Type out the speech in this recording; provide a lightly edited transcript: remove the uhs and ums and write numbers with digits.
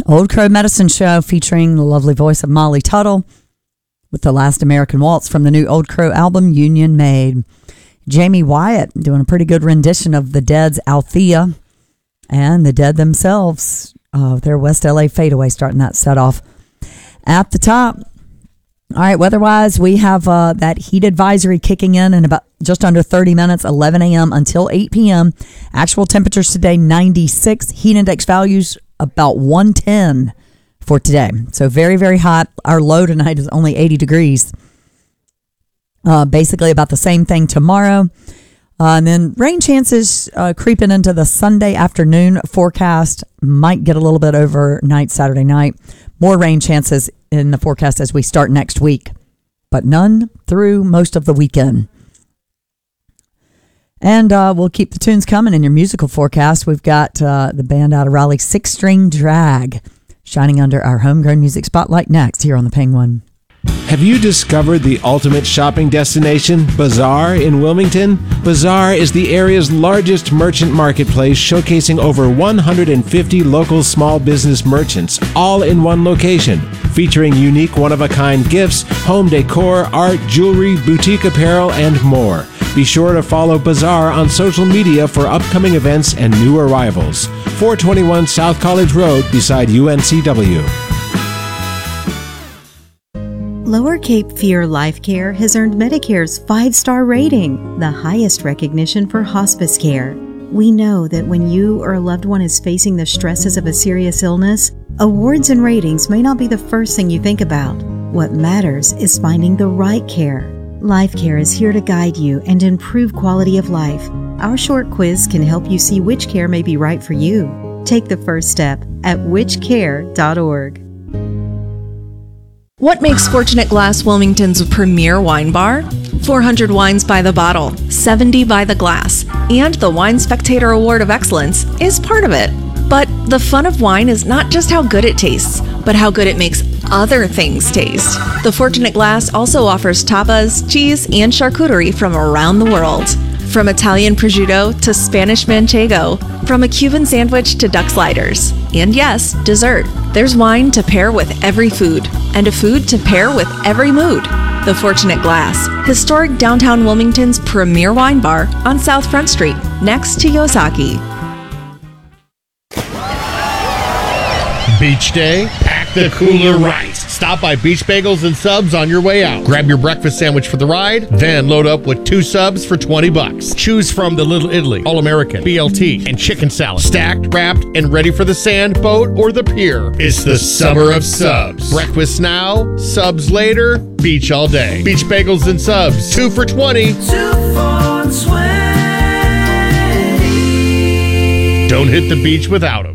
Old Crow Medicine Show featuring the lovely voice of Molly Tuttle with the Last American Waltz from the new Old Crow album, Union Made. Jamie Wyatt doing a pretty good rendition of the Dead's Althea, and the Dead themselves, their West LA Fadeaway, starting that set off at the top. All right, weather-wise, we have that heat advisory kicking in about just under 30 minutes, 11 a.m. until 8 p.m. Actual temperatures today, 96. Heat index values about 110 for today. So very, very hot. Our low tonight is only 80 degrees. Basically about the same thing tomorrow. And then rain chances creeping into the Sunday afternoon forecast. Might get a little bit overnight Saturday night. More rain chances in the forecast as we start next week, but none through most of the weekend. And we'll keep the tunes coming in your musical forecast. We've got the band out of Raleigh, Six String Drag, shining under our homegrown music spotlight next here on the Penguin. Have you discovered the ultimate shopping destination, Bazaar in Wilmington? Bazaar is the area's largest merchant marketplace, showcasing over 150 local small business merchants, all in one location, featuring unique one-of-a-kind gifts, home decor, art, jewelry, boutique apparel, and more. Be sure to follow Bazaar on social media for upcoming events and new arrivals. 421 South College Road beside UNCW. Lower Cape Fear Life Care has earned Medicare's 5-star rating, the highest recognition for hospice care. We know that when you or a loved one is facing the stresses of a serious illness, awards and ratings may not be the first thing you think about. What matters is finding the right care. Life Care is here to guide you and improve quality of life. Our short quiz can help you see which care may be right for you. Take the first step at whichcare.org. What makes Fortunate Glass Wilmington's premier wine bar? 400 wines by the bottle, 70 by the glass, and the Wine Spectator Award of Excellence is part of it. But the fun of wine is not just how good it tastes, but how good it makes other things taste. The Fortunate Glass also offers tapas, cheese, and charcuterie from around the world. From Italian prosciutto to Spanish manchego, from a Cuban sandwich to duck sliders. And yes, dessert. There's wine to pair with every food, and a food to pair with every mood. The Fortunate Glass, historic downtown Wilmington's premier wine bar on South Front Street, next to Yosaki. Beach day, pack the cooler right. Stop by Beach Bagels and Subs on your way out. Grab your breakfast sandwich for the ride, then load up with 2 subs for $20. Choose from the Little Italy, All-American, BLT, and chicken salad. Stacked, wrapped, and ready for the sand, boat, or the pier. It's the summer of subs. Breakfast now, subs later, beach all day. Beach Bagels and Subs, 2 for $20. 2 for $20. Don't hit the beach without them.